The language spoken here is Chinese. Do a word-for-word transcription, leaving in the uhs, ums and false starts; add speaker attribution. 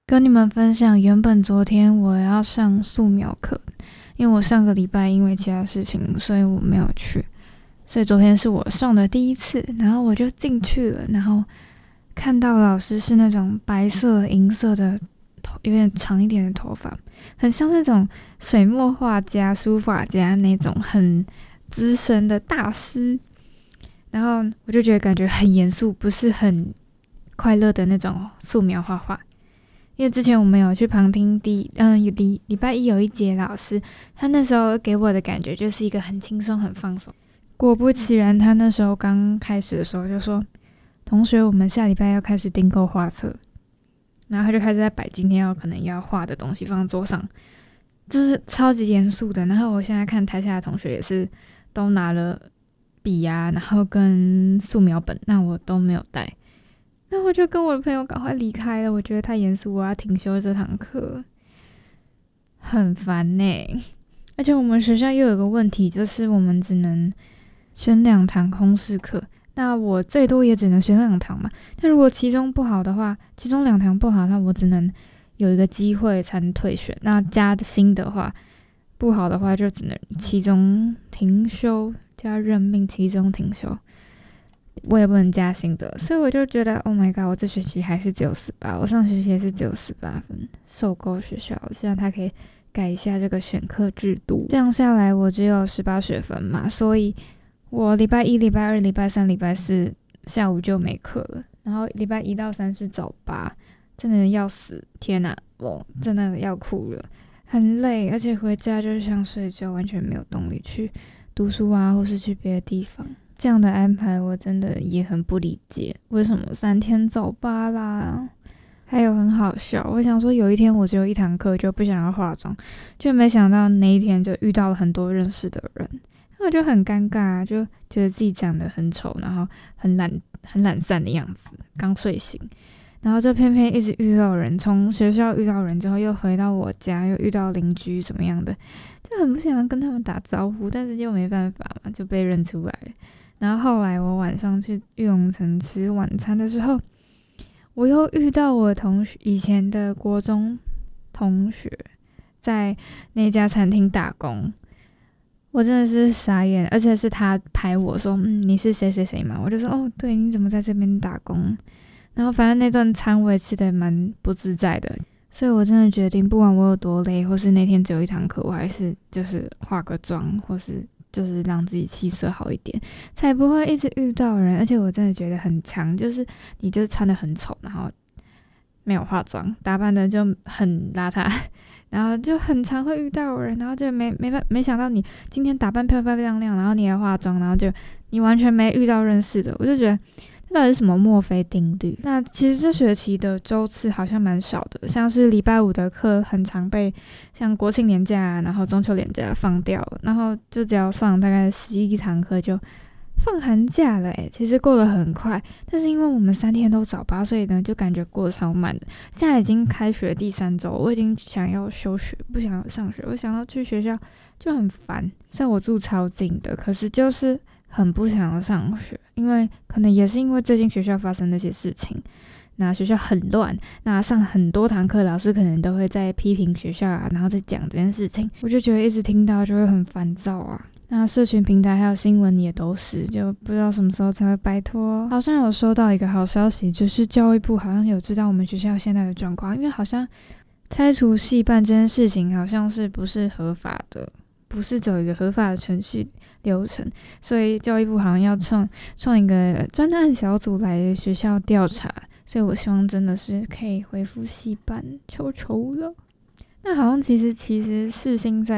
Speaker 1: 跟你们分享，原本昨天我要上素描课，因为我上个礼拜因为其他事情，所以我没有去，所以昨天是我上的第一次，然后我就进去了，然后看到老师是那种白色银色的头，有点长一点的头发，很像那种水墨画家、书法家那种很资深的大师，然后我就觉得感觉很严肃，不是很快乐的那种素描画画。因为之前我们有去旁听第嗯礼礼拜一有一节老师，他那时候给我的感觉就是一个很轻松很放松。果不其然，他那时候刚开始的时候就说：“同学，我们下礼拜要开始订购画册。”然后他就开始在摆今天要可能要画的东西放在桌上，就是超级严肃的。然后我现在看台下的同学也是都拿了笔啊，然后跟素描本，那我都没有带。那我就跟我的朋友赶快离开了，我觉得太严肃，我要停休这堂课，很烦欸。而且我们学校又有个问题，就是我们只能选两堂空室课，那我最多也只能选两堂嘛。但如果其中不好的话，其中两堂不好，那我只能有一个机会才能退选。那加薪的话，不好的话就只能期中停休，加任命期中停休。我也不能加薪的，所以我就觉得 Oh my god， 我这学期还是只有十八，我上学期也是只有十八分，受够学校，希望他可以改一下这个选课制度。这样下来我只有十八学分嘛，所以我礼拜一、礼拜二、礼拜三、礼拜四下午就没课了，然后礼拜一到三是早八，真的要死，天哪，我真的要哭了，很累，而且回家就想睡觉，完全没有动力去读书啊，或是去别的地方。这样的安排我真的也很不理解，为什么三天早八啦？还有很好笑，我想说有一天我只有一堂课就不想要化妆，就没想到那一天就遇到了很多认识的人，我就很尴尬，就觉得自己长得很丑，然后很懒很懒散的样子，刚睡醒，然后就偏偏一直遇到人，从学校遇到人之后又回到我家，又遇到邻居怎么样的，就很不想跟他们打招呼，但是又没办法嘛，就被认出来了。然后后来我晚上去玉龙城吃晚餐的时候，我又遇到我同学以前的国中同学在那家餐厅打工，我真的是傻眼，而且是他拍我说嗯你是谁谁谁嘛，我就说哦对，你怎么在这边打工？然后反正那顿餐我也吃得蛮不自在的，所以我真的决定不管我有多累，或是那天只有一堂课，我还是就是化个妆，或是就是让自己气色好一点，才不会一直遇到人。而且我真的觉得很强，就是你就是穿得很丑，然后没有化妆，打扮的就很邋遢，然后就很常会遇到人，然后就没没没想到你今天打扮漂漂亮亮，然后你还化妆，然后就你完全没遇到认识的，我就觉得这到底是什么墨菲定律？那其实这学期的周次好像蛮少的，像是礼拜五的课很常被像国庆连假啊，然后中秋连假放掉了，然后就只要上大概十一堂课就放寒假了诶，其实过得很快，但是因为我们三天都早八，所以呢就感觉过得超慢的。现在已经开学第三周，我已经想要休学，不想要上学，我想要去学校就很烦。虽然我住超近的，可是就是很不想要上学，因为可能也是因为最近学校发生那些事情，那学校很乱，那上很多堂课老师可能都会在批评学校啊，然后再讲这件事情，我就觉得一直听到就会很烦躁啊。那社群平台还有新闻也都是，就不知道什么时候才会摆脱。好像有收到一个好消息，就是教育部好像有知道我们学校现在的状况，因为好像拆除系办这件事情好像是不是合法的，不是走一个合法的程序流程，所以教育部好像要创创一个专案小组来学校调查，所以我希望真的是可以恢复系办，求求了。那好像其实其实世新在